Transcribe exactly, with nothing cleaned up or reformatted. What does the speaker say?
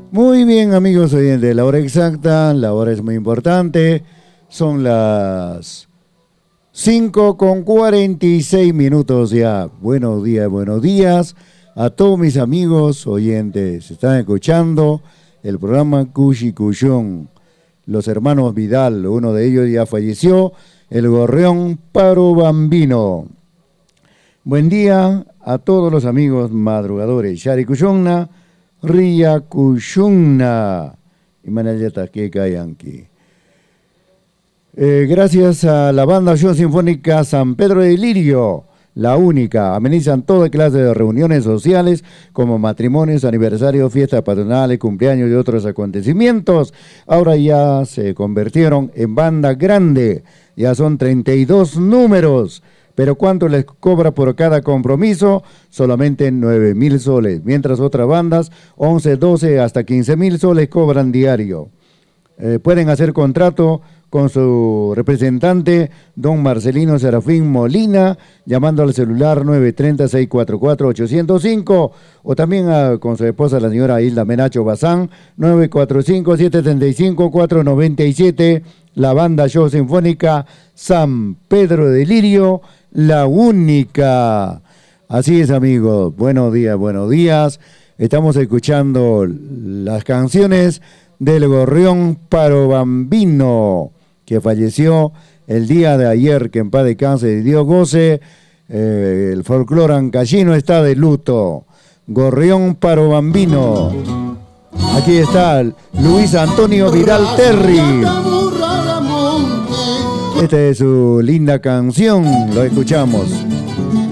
Muy bien, amigos oyentes, la hora exacta, la hora es muy importante, son las cinco con cuarenta y seis minutos ya. Buenos días, buenos días a todos mis amigos oyentes. Están escuchando el programa Cushi Cushón. Los hermanos Vidal, uno de ellos ya falleció, el gorrión Paro Bambino. Buen día a todos los amigos madrugadores. Shari Cushonna, Ria Cushonna y Manayata que Kayanki. Eh, gracias a la banda Show Sinfónica San Pedro de Lirio, la única, amenizan toda clase de reuniones sociales como matrimonios, aniversarios, fiestas patronales, cumpleaños y otros acontecimientos. Ahora ya se convirtieron en banda grande, ya son treinta y dos números. Pero ¿cuánto les cobra por cada compromiso? Solamente nueve mil soles, mientras otras bandas once, doce, hasta quince mil soles cobran diario. Eh, pueden hacer contrato con su representante, don Marcelino Serafín Molina, llamando al celular nueve tres cero, seis cuatro cuatro, ocho cero cinco, o también a, con su esposa, la señora Hilda Menacho Bazán, nueve cuatro cinco, siete tres cinco, cuatro nueve siete, la banda Show Sinfónica San Pedro de Lirio, la única. Así es, amigos, buenos días, buenos días. Estamos escuchando las canciones del gorrión Paro Bambino, que falleció el día de ayer, que en paz descanse y Dios goce. Eh, el folclore ancashino está de luto. Gorrión Paro Bambino. Aquí está Luis Antonio Vidal Terry. Esta es su linda canción, lo escuchamos.